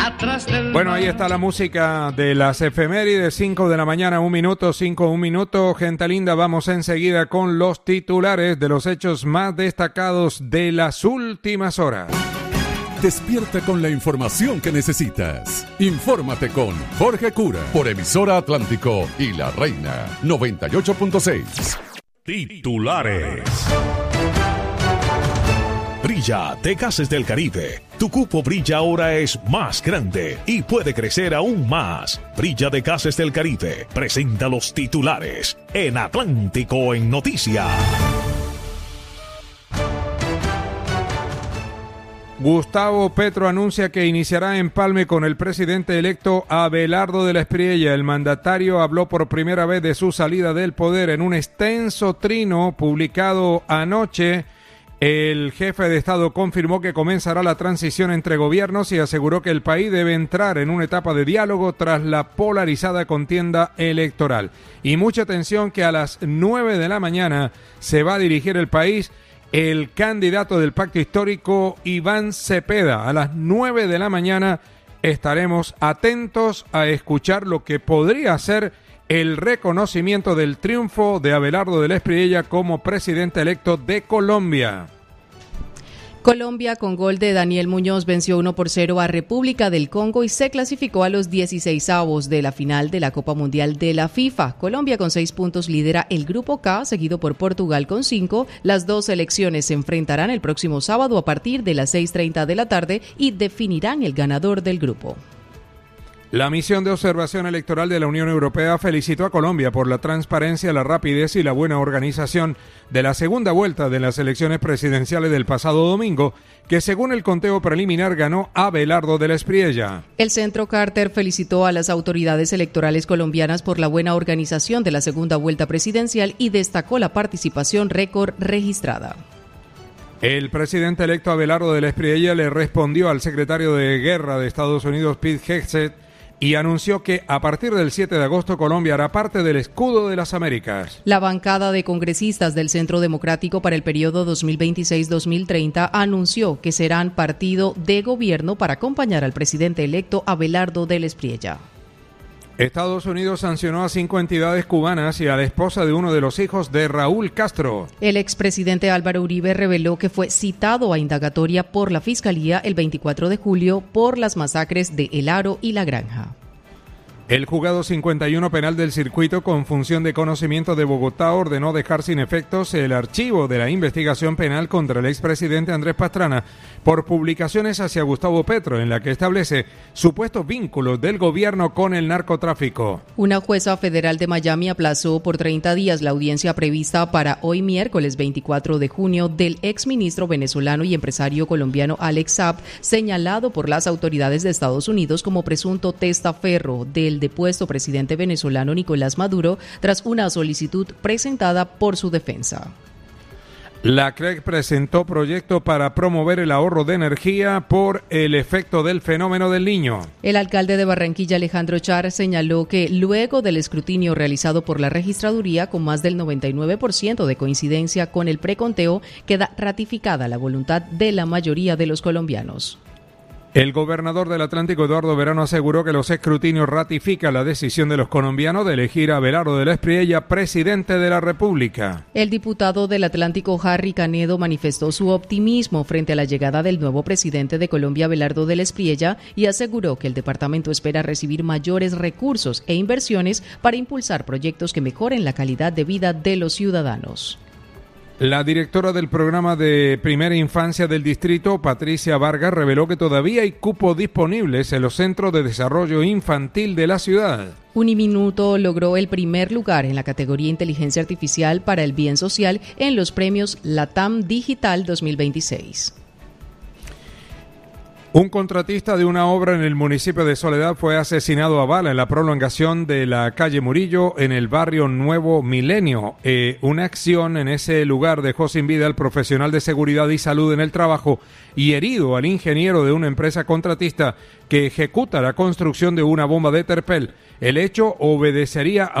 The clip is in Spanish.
Bueno, ahí está la música de las efemérides, 5 de la mañana, 1 minuto, 1 minuto. Gente linda, vamos enseguida con los titulares de los hechos más destacados de las últimas horas. Despierta con la información que necesitas. Infórmate con Jorge Cura por Emisora Atlántico y La Reina 98.6. Titulares. Brilla de Gases del Caribe. Tu cupo Brilla ahora es más grande y puede crecer aún más. Brilla de Gases del Caribe presenta los titulares en Atlántico en Noticias. Gustavo Petro anuncia que iniciará empalme con el presidente electo Abelardo de la Espriella. El mandatario habló por primera vez de su salida del poder en un extenso trino publicado anoche. El jefe de Estado confirmó que comenzará la transición entre gobiernos y aseguró que el país debe entrar en una etapa de diálogo tras la polarizada contienda electoral. Y mucha atención que a las 9 de la mañana se va a dirigir el país el candidato del Pacto Histórico, Iván Cepeda. A las 9 de la mañana estaremos atentos a escuchar lo que podría ser el reconocimiento del triunfo de Abelardo de la Espriella como presidente electo de Colombia. Colombia, con gol de Daniel Muñoz, venció 1-0 a República del Congo y se clasificó a los 16avos de la final de la Copa Mundial de la FIFA. Colombia con 6 puntos lidera el Grupo K, seguido por Portugal con 5. Las dos selecciones se enfrentarán el próximo sábado a partir de las 6:30 de la tarde y definirán el ganador del grupo. La misión de observación electoral de la Unión Europea felicitó a Colombia por la transparencia, la rapidez y la buena organización de la segunda vuelta de las elecciones presidenciales del pasado domingo, que según el conteo preliminar ganó Abelardo de la Espriella. El Centro Carter felicitó a las autoridades electorales colombianas por la buena organización de la segunda vuelta presidencial y destacó la participación récord registrada. El presidente electo Abelardo de la Espriella le respondió al secretario de Guerra de Estados Unidos, Pete Hegseth, y anunció que a partir del 7 de agosto Colombia hará parte del Escudo de las Américas. La bancada de congresistas del Centro Democrático para el periodo 2026-2030 anunció que serán partido de gobierno para acompañar al presidente electo Abelardo de la Espriella. Estados Unidos sancionó a 5 entidades cubanas y a la esposa de uno de los hijos de Raúl Castro. El expresidente Álvaro Uribe reveló que fue citado a indagatoria por la Fiscalía el 24 de julio por las masacres de El Aro y La Granja. El juzgado 51 penal del circuito con función de conocimiento de Bogotá ordenó dejar sin efectos el archivo de la investigación penal contra el expresidente Andrés Pastrana por publicaciones hacia Gustavo Petro, en la que establece supuestos vínculos del gobierno con el narcotráfico. Una jueza federal de Miami aplazó por 30 días la audiencia prevista para hoy miércoles 24 de junio del exministro venezolano y empresario colombiano Alex Saab, señalado por las autoridades de Estados Unidos como presunto testaferro del depuesto presidente venezolano Nicolás Maduro tras una solicitud presentada por su defensa. La CREC presentó proyecto para promover el ahorro de energía por el efecto del fenómeno del Niño. El alcalde de Barranquilla, Alejandro Char, señaló que luego del escrutinio realizado por la registraduría con más del 99% de coincidencia con el preconteo, queda ratificada la voluntad de la mayoría de los colombianos. El gobernador del Atlántico, Eduardo Verano, aseguró que los escrutinios ratifican la decisión de los colombianos de elegir a Abelardo de la Espriella presidente de la República. El diputado del Atlántico, Harry Canedo, manifestó su optimismo frente a la llegada del nuevo presidente de Colombia, Abelardo de la Espriella, y aseguró que el departamento espera recibir mayores recursos e inversiones para impulsar proyectos que mejoren la calidad de vida de los ciudadanos. La directora del programa de primera infancia del distrito, Patricia Vargas, reveló que todavía hay cupos disponibles en los centros de desarrollo infantil de la ciudad. Uniminuto logró el primer lugar en la categoría Inteligencia Artificial para el Bien Social en los premios LATAM Digital 2026. Un contratista de una obra en el municipio de Soledad fue asesinado a bala en la prolongación de la calle Murillo en el barrio Nuevo Milenio. Una acción en ese lugar dejó sin vida al profesional de seguridad y salud en el trabajo y herido al ingeniero de una empresa contratista que ejecuta la construcción de una bomba de terpel. El hecho obedecería a